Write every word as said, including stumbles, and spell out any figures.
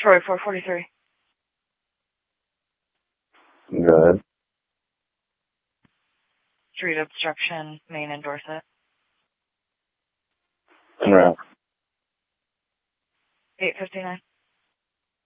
Troy, four forty-three. Good. Street obstruction, Main and Dorset. En route. eight fifty-nine.